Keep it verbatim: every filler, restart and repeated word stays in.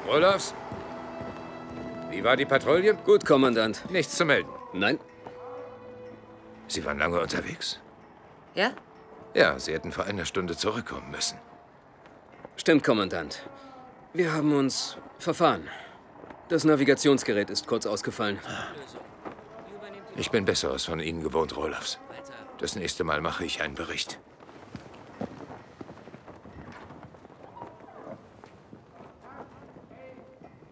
Olafs? Wie war die Patrouille? Gut, Kommandant. Nichts zu melden. Nein. Sie waren lange unterwegs. Ja? Ja, Sie hätten vor einer Stunde zurückkommen müssen. Stimmt, Kommandant. Wir haben uns verfahren. Das Navigationsgerät ist kurz ausgefallen. Ich bin Besseres von Ihnen gewohnt, Olafs. Das nächste Mal mache ich einen Bericht.